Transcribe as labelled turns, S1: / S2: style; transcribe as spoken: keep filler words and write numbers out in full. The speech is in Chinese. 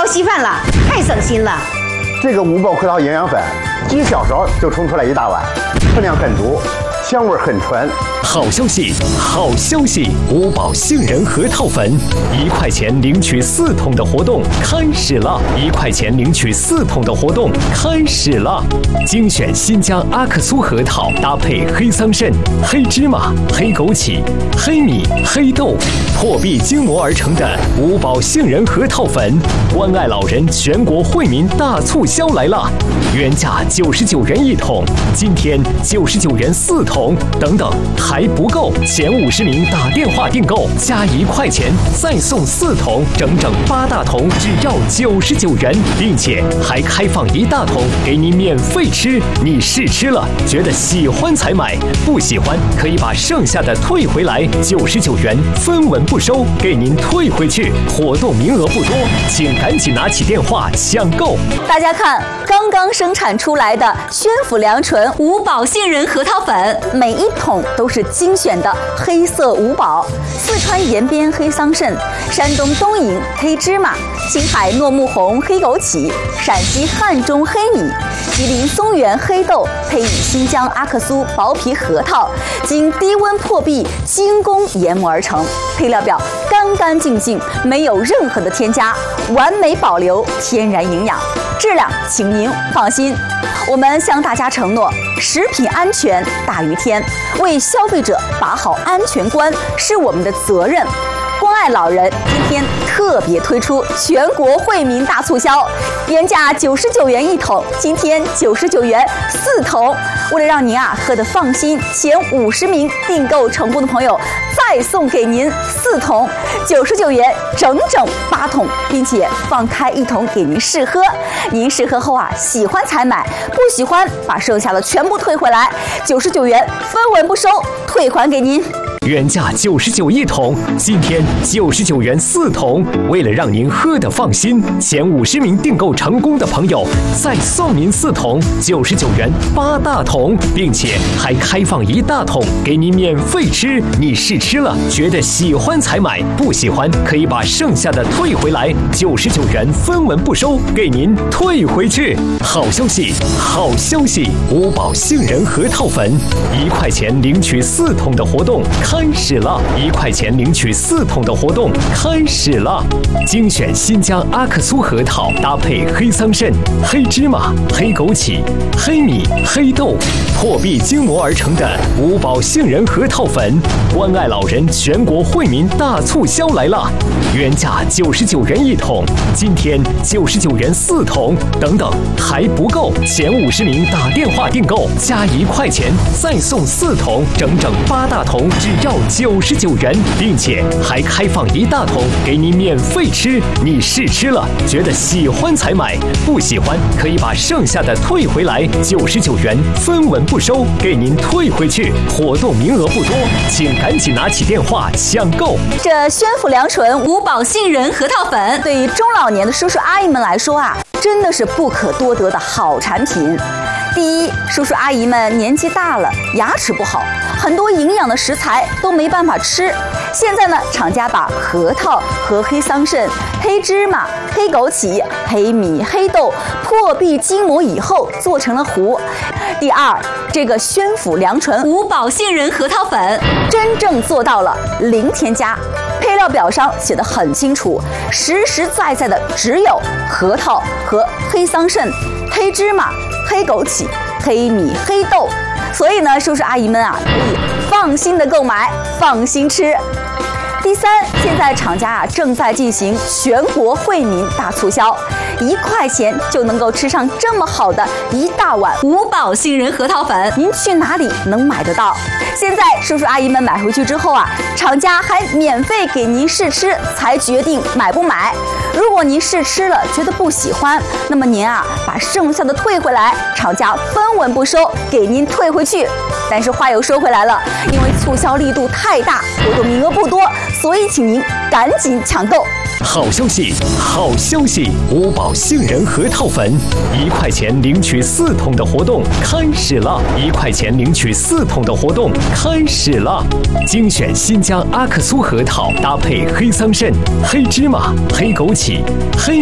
S1: 包稀饭了，太省心了。
S2: 这个五宝核桃营养粉，几小勺就冲出来一大碗，分量很足，香味很纯。
S3: 好消息，好消息！五宝杏仁核桃粉，一块钱领取四桶的活动开始了！一块钱领取四桶的活动开始了！精选新疆阿克苏核桃，搭配黑桑葚、黑芝麻、黑枸杞、黑米、黑豆，破壁精磨而成的五宝杏仁核桃粉，关爱老人全国惠民大促销来了！原价九十九元一桶，今天九十九元四桶，等等还不够，前五十名打电话订购加一块钱，再送四桶，整整八大桶，只要九十九元，并且还开放一大桶给您免费吃。你试吃了，觉得喜欢才买，不喜欢可以把剩下的退回来，九十九元分文不收，给您退回去。活动名额不多，请赶紧拿起电话抢购。
S4: 大家看，刚刚生产出来的宣府良醇五宝杏仁核桃粉，每一桶都是精选的黑色五宝：四川延边黑桑葚、山东东营黑芝麻、青海糯木红黑枸杞、陕西汉中黑米、吉林松原黑豆，配以新疆阿克苏薄皮核桃，经低温破壁精工研磨而成。配料表干干净净，没有任何的添加，完美保留天然营养，质量请您放心。我们向大家承诺，食品安全大于天，为消费者把好安全关是我们的责任。关爱老人今天特别推出全国惠民大促销，原价九十九元一桶，今天九十九元四桶。为了让您啊喝得放心，前五十名订购成功的朋友再送给您四桶，九十九元整整八桶，并且放开一桶给您试喝。您试喝后啊，喜欢才买，不喜欢把剩下的全部退回来，九十九元分文不收，退还给您。
S3: 原价九十九一桶，今天九十九元四桶。为了让您喝得放心，前五十名订购成功的朋友再送您四桶，九十九元八大桶，并且还开放一大桶给您免费吃。你试吃了，觉得喜欢才买，不喜欢可以把剩下的退回来，九十九元分文不收，给您退回去。好消息，好消息！五宝杏仁核桃粉，一块钱领取四桶的活动开始了！一块钱领取四桶的活动开始了！精选新疆阿克苏核桃，搭配黑桑葚、黑芝麻、黑枸杞、黑米、黑豆，破壁精磨而成的五宝杏仁核桃粉，关爱老人全国惠民大促销来了！原价九十九元一桶，今天九十九元四桶，等等还不够，前五十名打电话订购加一块钱，再送四桶，整整八大桶，只要九十九元，并且还开放一大桶给您免费吃。你试吃了，觉得喜欢才买，不喜欢可以把剩下的退回来，九十九元分文不收，给您退回去。活动名额不多，请赶紧拿起电话抢购。
S4: 这宣府良醇五宝杏仁核桃粉，对于中老年的叔叔阿姨们来说啊，真的是不可多得的好产品。第一，叔叔阿姨们年纪大了，牙齿不好，很多营养的食材都没办法吃。现在呢，厂家把核桃和黑桑葚、黑芝麻、黑枸杞、黑米、黑豆破壁精磨以后做成了糊。第二，这个宣府良醇五宝杏仁核桃粉真正做到了零添加，配料表上写得很清楚，实实在在的只有核桃和黑桑葚、黑芝麻、黑枸杞、黑米、黑豆，所以呢，叔叔阿姨们啊，可以放心的购买，放心吃。第三，现在厂家啊正在进行全国惠民大促销，一块钱就能够吃上这么好的一大碗五宝杏仁核桃粉，您去哪里能买得到？现在叔叔阿姨们买回去之后啊，厂家还免费给您试吃，才决定买不买。如果您试吃了觉得不喜欢，那么您啊把剩下的退回来，厂家分文不收，给您退回去。但是话又说回来了，因为促销力度太大，活动名额不多，所以请您赶紧抢购。
S3: 好消息，好消息！五宝杏仁核桃粉，一块钱领取四桶的活动开始了！一块钱领取四桶的活动开始了！精选新疆阿克苏核桃，搭配黑桑葚、黑芝麻、黑枸杞、黑